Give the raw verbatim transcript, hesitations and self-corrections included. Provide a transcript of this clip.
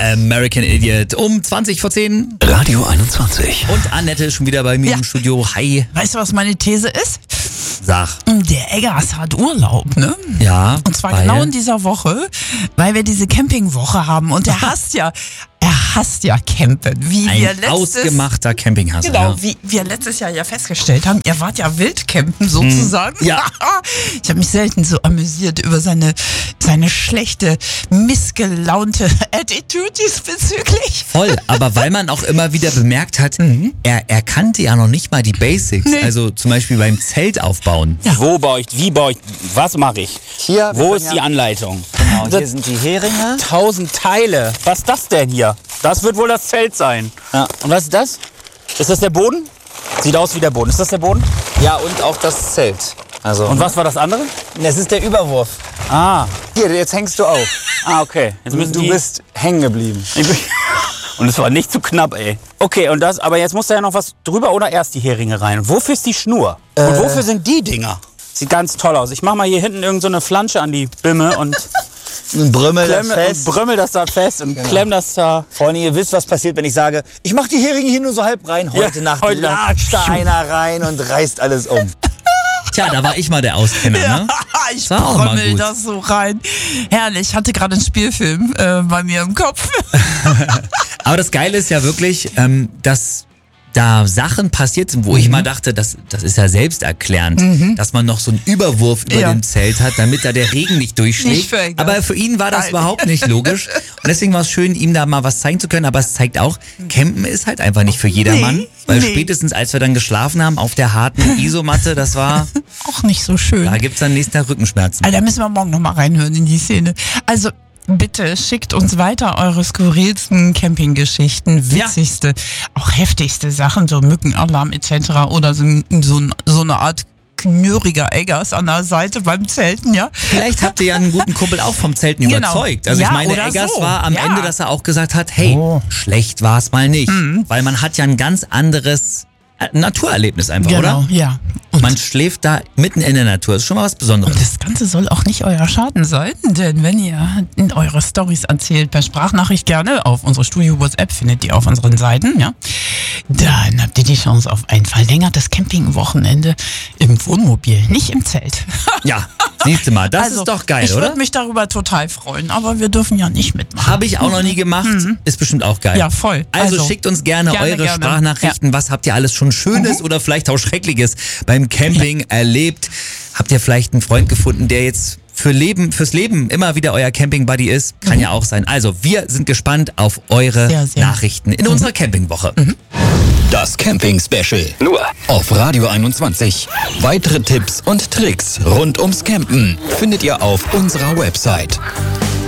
American Idiot um zwanzig vor zehn. Radio einundzwanzig. Und Annette ist schon wieder bei mir Ja. im Studio. Hi. Weißt du, was meine These ist? Sag. Der Eggers hat Urlaub, ne? Ja. Und zwar weil- genau in dieser Woche, weil wir diese Campingwoche haben. Und er hasst ja, er hasst ja Campen. Wie wir Ein letztes, ausgemachter Campinghasser. Genau, Ja. wie wir letztes Jahr ja festgestellt haben, ihr wart ja Wildcampen sozusagen. Hm. Ja. Ich habe mich selten so amüsiert über seine, seine schlechte, missgelaunte Attitude diesbezüglich. Voll, aber weil man auch immer wieder bemerkt hat, er, er kannte ja noch nicht mal die Basics. Nee. Also zum Beispiel beim Zelt aufbauen. Wo baue ich, wie baue ich, was mache ich? Hier, Wo wir ist können die ja- Anleitung? Genau, hier Das- sind die Heringe. Tausend Teile. Was ist das denn hier? Das wird wohl das Zelt sein. Ja. Und was ist das? Ist das der Boden? Sieht aus wie der Boden. Ist das der Boden? Ja, und auch das Zelt. Also, Und was war das andere? das ist der Überwurf. Ah, Hier, jetzt hängst du auf. ah okay. Jetzt müssen Du die, bist hängen geblieben. Ich bin- Und es war nicht zu knapp, ey. Okay, und das, aber jetzt muss da ja noch was drüber oder erst die Heringe rein? Wofür ist die Schnur? Und wofür sind die Dinger? Sieht ganz toll aus. Ich mach mal hier hinten irgend so eine Flansche an die Bimme und Ein Brümmel das klemm, und fest. brümmel das da fest und klemm das da. Freunde, ihr wisst, was passiert, wenn ich sage, ich mach die Heringe hier nur so halb rein. Heute Ja, Nacht heute latscht da Nacht. einer rein und reißt alles um. Tja, da war ich mal der Auskenner, ne? Ich war auch mal brömmel gut. das so rein. Herrlich, ich hatte gerade einen Spielfilm äh, bei mir im Kopf. Aber das Geile ist ja wirklich, ähm, dass da Sachen passiert sind, wo ich mal dachte, das, das ist ja selbsterklärend, dass man noch so einen Überwurf über Ja. dem Zelt hat, damit da der Regen nicht durchschlägt. Nicht für Eggers. Aber für ihn war das Nein. überhaupt nicht logisch. Und deswegen war es schön, ihm da mal was zeigen zu können. Aber es zeigt auch, Campen ist halt einfach nicht für jedermann. Nee, weil nee. spätestens, als wir dann geschlafen haben auf der harten Isomatte, das war, Auch nicht so schön. da gibt's dann nächsten Tag Rückenschmerzen. Also, da müssen wir morgen nochmal reinhören in die Szene. Also, bitte schickt uns weiter eure skurrilsten Campinggeschichten, witzigste, auch heftigste Sachen, so Mückenalarm et cetera. Oder so, so, so eine Art knurriger Eggers an der Seite beim Zelten, ja? Vielleicht habt ihr ja einen guten Kumpel auch vom Zelten Genau. überzeugt. Also Ja, ich meine, oder Eggers so. war am Ja. Ende, dass er auch gesagt hat, hey, schlecht war es mal nicht. Mhm. Weil man hat ja ein ganz anderes äh, Naturerlebnis einfach, Genau, oder? ja. Und Man schläft da mitten in der Natur. Das ist schon mal was Besonderes. das Ganze soll auch nicht euer Schaden sein, denn wenn ihr in eure Stories erzählt, per Sprachnachricht gerne, auf unsere Studio-WhatsApp findet ihr auf unseren Seiten, ja, dann habt ihr die Chance auf ein verlängertes Campingwochenende im Wohnmobil, nicht im Zelt. Ja, siehst du mal, das Also, ist doch geil, ich oder? würde mich darüber total freuen, aber wir dürfen ja nicht mitmachen. Habe ich auch noch nie gemacht. Ist bestimmt auch geil. Ja, voll. Also, Also, schickt uns gerne, gerne, eure gerne. Sprachnachrichten. Was habt ihr alles schon Schönes oder vielleicht auch Schreckliches beim Camping erlebt? Habt ihr vielleicht einen Freund gefunden, der jetzt für Leben, fürs Leben immer wieder euer Camping-Buddy ist? Kann ja auch sein. Also, wir sind gespannt auf eure Sehr, sehr. Nachrichten in unserer Campingwoche. Das Camping-Special. Nur auf Radio einundzwanzig. Weitere Tipps und Tricks rund ums Campen findet ihr auf unserer Website.